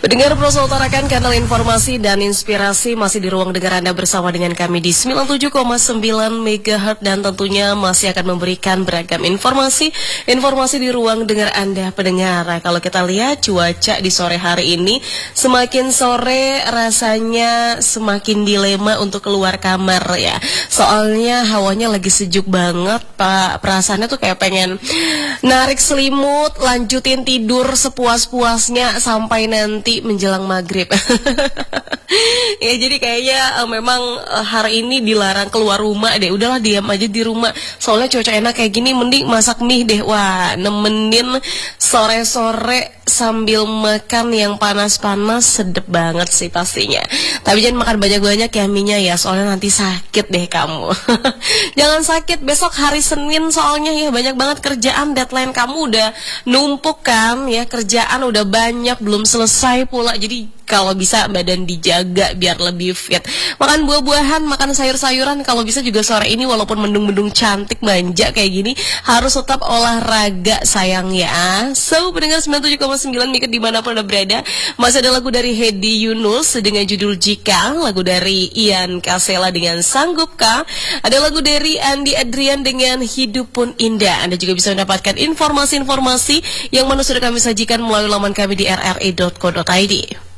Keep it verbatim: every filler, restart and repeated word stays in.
Pendengar Prosa utarakan kanal informasi dan inspirasi masih di ruang dengar Anda bersama dengan kami di sembilan puluh tujuh koma sembilan megahertz dan tentunya masih akan memberikan beragam informasi informasi di ruang dengar Anda pendengar. Kalau kita lihat cuaca di sore hari ini semakin sore rasanya semakin dilema untuk keluar kamar ya. Soalnya hawanya lagi sejuk banget Pak. Perasaannya tuh kayak pengen narik selimut, lanjutin tidur sepuas-puasnya sampai nanti menjelang maghrib. Ya jadi kayaknya uh, memang uh, hari ini dilarang keluar rumah deh. Udahlah diam aja di rumah. Soalnya cuaca enak kayak gini mending masak mie deh. Wah, nemenin sore-sore sambil makan yang panas-panas sedep banget sih pastinya. Tapi jangan makan banyak-banyak ya mie-nya ya. Soalnya nanti sakit deh kamu. Jangan sakit besok hari Senin soalnya ya banyak banget kerjaan, deadline kamu udah numpuk kan ya, kerjaan udah banyak belum selesai pula. Jadi kalau bisa badan dijaga biar lebih fit. Makan buah-buahan, makan sayur-sayuran. Kalau bisa juga sore ini walaupun mendung-mendung cantik manja kayak gini harus tetap olahraga sayang ya. So pendengar sembilan puluh tujuh koma sembilan Mikir dimanapun Anda berada, masih ada lagu dari Hedi Yunus dengan judul Jika, lagu dari Ian Kasela dengan Sanggupkah, ada lagu dari Andi Adrian dengan Hidup Pun Indah. Anda juga bisa mendapatkan informasi-informasi yang mana sudah kami sajikan melalui laman kami di r r i dot co dot i d.